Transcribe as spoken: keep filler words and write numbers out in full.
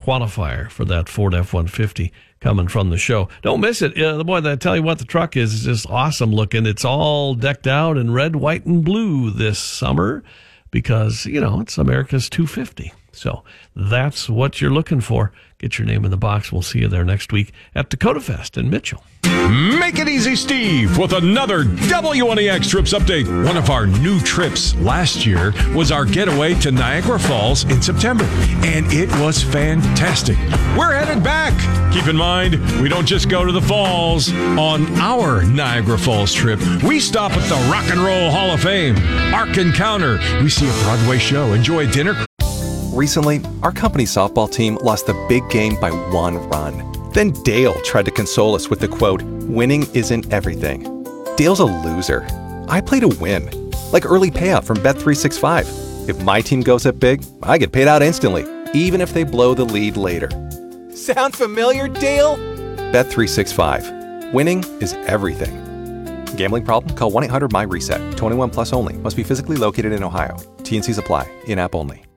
qualifier for that Ford F one fifty coming from the show. Don't miss it. Uh, the boy, I tell you what, the truck is just awesome looking. It's all decked out in red, white, and blue this summer because, you know, it's America's two fifty. So that's what you're looking for. Get your name in the box. We'll see you there next week at Dakota Fest in Mitchell. Make it easy, Steve, with another W N E X Trips update. One of our new trips last year was our getaway to Niagara Falls in September, and it was fantastic. We're headed back. Keep in mind, we don't just go to the falls. On our Niagara Falls trip, we stop at the Rock and Roll Hall of Fame, Ark Encounter. We see a Broadway show, enjoy dinner. Recently, our company's softball team lost the big game by one run. Then Dale tried to console us with the quote, "Winning isn't everything." Dale's a loser. I play to win. Like early payout from Bet three sixty-five. If my team goes up big, I get paid out instantly, even if they blow the lead later. Sound familiar, Dale? Bet three sixty-five. Winning is everything. Gambling problem? Call one eight hundred M Y RESET. twenty-one plus only. Must be physically located in Ohio. T and C's apply. In-app only.